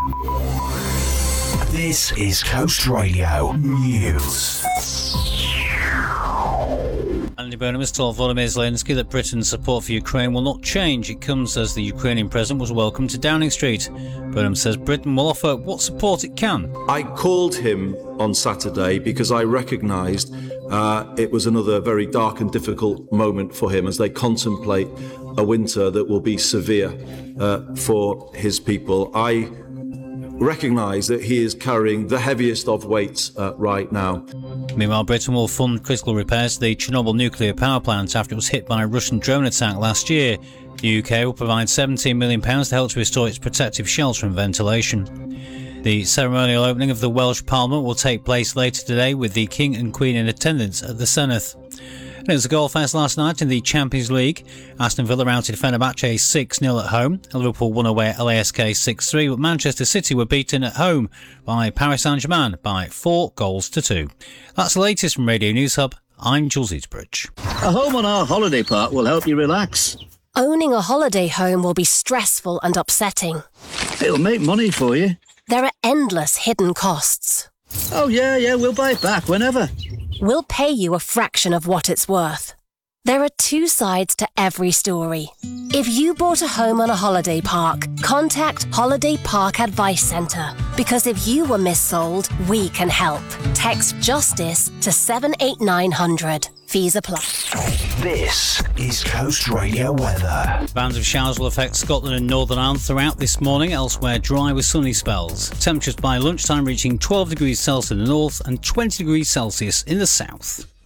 This is Coast Radio News. Andy Burnham has told Volodymyr Zelensky that Britain's support for Ukraine will not change. It comes as the Ukrainian president was welcomed to Downing Street. Burnham says Britain will offer what support it can. I called him on Saturday because I recognised it was another very dark and difficult moment for him as they contemplate a winter that will be severe for his people. I recognise that he is carrying the heaviest of weights right now. Meanwhile, Britain will fund critical repairs to the Chernobyl nuclear power plant after it was hit by a Russian drone attack last year. The UK will provide £17 million to help to restore its protective shelter and ventilation. The ceremonial opening of the Welsh Parliament will take place later today with the King and Queen in attendance at the Zenith. It was a goal fest last night in the Champions League. Aston Villa routed Fenerbahce 6-0 at home. Liverpool won away at LASK 6-3, but Manchester City were beaten at home by Paris Saint-Germain by 4-2. That's the latest from Radio News Hub. I'm Jules Eatsbridge. A home on our holiday park will help you relax. Owning a holiday home will be stressful and upsetting. It'll make money for you. There are endless hidden costs. Oh yeah, we'll buy it back whenever. We'll pay you a fraction of what it's worth. There are two sides to every story. If you bought a home on a holiday park, contact Holiday Park Advice Centre. Because if you were missold, we can help. Text JUSTICE to 78900. Fees apply. This is Coast Radio weather. Bands of showers will affect Scotland and Northern Ireland throughout this morning, elsewhere dry with sunny spells. Temperatures by lunchtime reaching 12 degrees Celsius in the north and 20 degrees Celsius in the south.